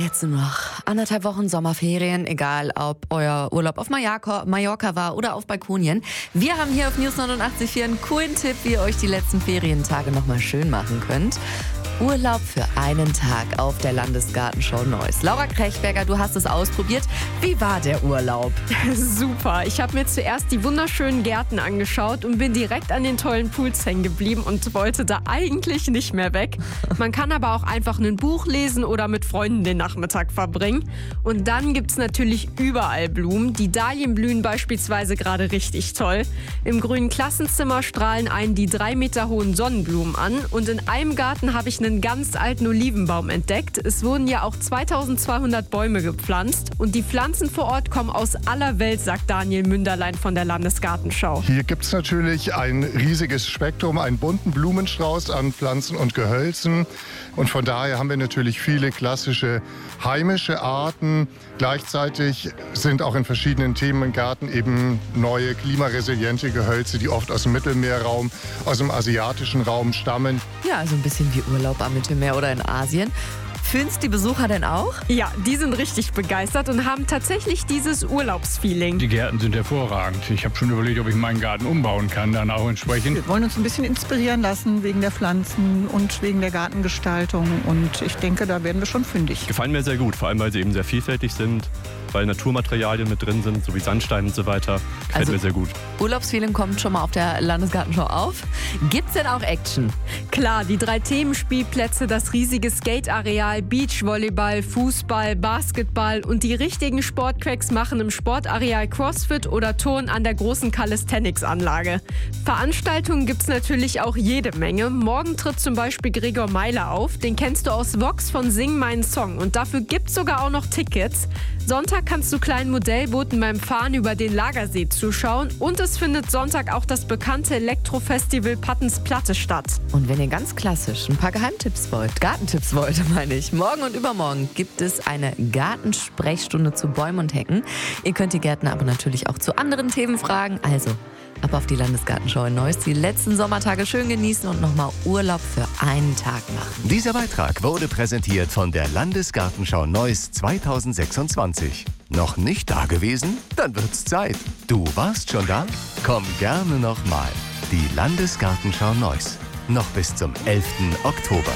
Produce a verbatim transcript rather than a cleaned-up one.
jetzt nur noch anderthalb Wochen Sommerferien, egal ob euer Urlaub auf Mallorca, Mallorca war oder auf Balkonien. Wir haben hier auf News neunundachtzig Komma vier einen coolen Tipp, wie ihr euch die letzten Ferientage nochmal schön machen könnt. Urlaub für einen Tag auf der Landesgartenschau Neuss. Laura Krechberger, du hast es ausprobiert. Wie war der Urlaub? Super. Ich habe mir zuerst die wunderschönen Gärten angeschaut und bin direkt an den tollen Pools hängen geblieben und wollte da eigentlich nicht mehr weg. Man kann aber auch einfach ein Buch lesen oder mit Freunden den Nachmittag verbringen. Und dann gibt es natürlich überall Blumen. Die Dahlien blühen beispielsweise gerade richtig toll. Im grünen Klassenzimmer strahlen einen die drei Meter hohen Sonnenblumen an. Und in einem Garten habe ich einen ganz alten Olivenbaum entdeckt. Es wurden ja auch zweitausendzweihundert Bäume gepflanzt. Und die Pflanzen vor Ort kommen aus aller Welt, sagt Daniel Münderlein von der Landesgartenschau. Hier gibt es natürlich ein riesiges Spektrum, einen bunten Blumenstrauß an Pflanzen und Gehölzen. Und von daher haben wir natürlich viele klassische heimische Arten. Gleichzeitig sind auch in verschiedenen Themen im Garten eben neue klimaresiliente Gehölze, die oft aus dem Mittelmeerraum, aus dem asiatischen Raum stammen. Ja, also ein bisschen wie Urlaub am Mittelmeer oder in Asien. Findest die Besucher denn auch? Ja, die sind richtig begeistert und haben tatsächlich dieses Urlaubsfeeling. Die Gärten sind hervorragend. Ich habe schon überlegt, ob ich meinen Garten umbauen kann, dann auch entsprechend. Wir wollen uns ein bisschen inspirieren lassen wegen der Pflanzen und wegen der Gartengestaltung. Und ich denke, da werden wir schon fündig. Gefallen mir sehr gut, vor allem weil sie eben sehr vielfältig sind, weil Naturmaterialien mit drin sind, so wie Sandstein und so weiter. Gefällt Also mir sehr gut. Urlaubsfeeling kommt schon mal auf der Landesgartenschau auf. Gibt's denn auch Action? Klar, die drei Themenspielplätze, das riesige Skateareal, Beachvolleyball, Fußball, Basketball und die richtigen Sportcracks machen im Sportareal Crossfit oder Turnen an der großen Calisthenics-Anlage. Veranstaltungen gibt's natürlich auch jede Menge. Morgen tritt zum Beispiel Gregor Meiler auf. Den kennst du aus Vox von Sing meinen Song. Und dafür gibt's sogar auch noch Tickets. Sonntag kannst du kleinen Modellbooten beim Fahren über den Lagersee zuschauen. Und es findet Sonntag auch das bekannte Elektrofestival Pattens Platte statt. Und wenn ihr ganz klassisch ein paar Geheimtipps wollt, Gartentipps wollt, meine ich, morgen und übermorgen gibt es eine Gartensprechstunde zu Bäumen und Hecken. Ihr könnt die Gärtner aber natürlich auch zu anderen Themen fragen. Also ab auf die Landesgartenschau in Neuss, die letzten Sommertage schön genießen und nochmal Urlaub für einen Tag machen. Dieser Beitrag wurde präsentiert von der Landesgartenschau Neuss zweitausendsechsundzwanzig. Noch nicht da gewesen? Dann wird's Zeit. Du warst schon da? Komm gerne nochmal. Die Landesgartenschau Neuss. Noch bis zum elften Oktober.